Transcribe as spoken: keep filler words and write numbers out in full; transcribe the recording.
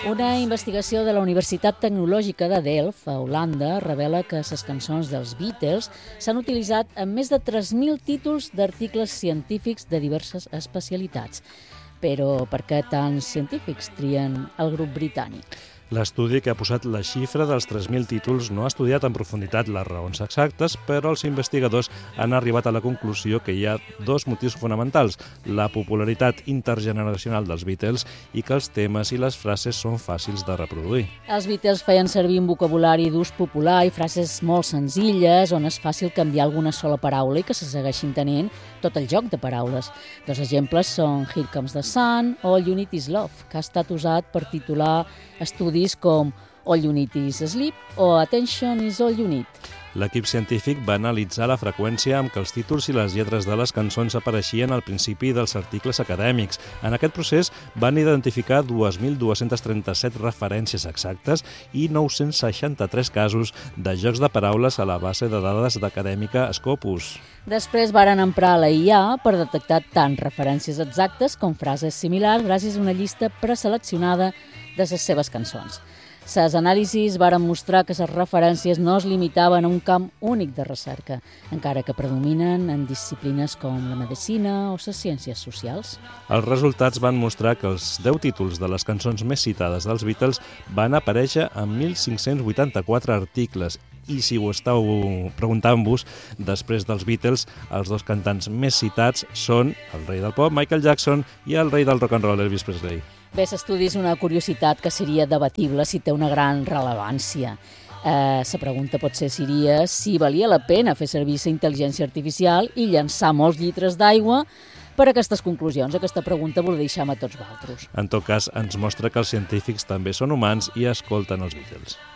Una investigació de la Universitat Tecnològica de Delft, a Holanda, revela que les cançons dels Beatles s'han utilitzat en més de tres mil títols d'articles científics de diverses especialitats. Però per què tants científics trien el grup britànic? L'estudi que ha posat la xifra dels tres mil títols no ha estudiat en profunditat les raons exactes, però els investigadors han arribat a la conclusió que hi ha dos motius fonamentals: la popularitat intergeneracional dels Beatles i que els temes i les frases són fàcils de reproduir. Els Beatles feien servir un vocabulari d'ús popular i frases molt senzilles on és fàcil canviar alguna sola paraula i que se segueixin tenint tot el joc de paraules. Dos exemples són Here Comes the Sun o All You Need Is Love, que ha estat usat per titular estudis com All You Need Is Sleep o Attention Is All You Need. L'equip científic va analitzar la freqüència amb què els títols i les lletres de les cançons apareixien al principi dels articles acadèmics. En aquest procés van identificar dos mil dos-cents trenta-set referències exactes i nou-cents seixanta-tres casos de jocs de paraules a la base de dades d'acadèmica Scopus. Després varen emprar la I A per detectar tant referències exactes com frases similars gràcies a una llista preseleccionada de les seves cançons. Les anàlisis varen mostrar que les referències no es limitaven a un camp únic de recerca, encara que predominen en disciplines com la medicina o les ciències socials. Els resultats van mostrar que els deu títols de les cançons més citades dels Beatles van aparèixer en mil cinc-cents vuitanta-quatre articles. I si ho estàu preguntant-vos, després dels Beatles, els dos cantants més citats són el rei del pop, Michael Jackson, i el rei del rock and roll, Elvis Presley. Bé, l'estudi és una curiositat que seria debatible si té una gran rellevància. Eh, la pregunta potser seria si valia la pena fer servir la intel·ligència artificial i llançar molts litres d'aigua per a aquestes conclusions. Aquesta pregunta vos la deixem a tots vosaltres. En tot cas, ens mostra que els científics també són humans i escolten els Beatles.